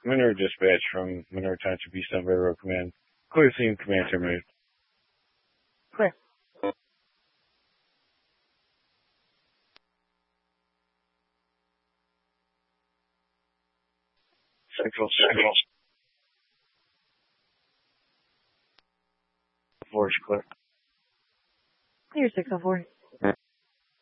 Monroe Dispatch from Monroe Township East on Railroad Command. Clear scene, command terminated. Clear. Central. Force clear. Clear 604.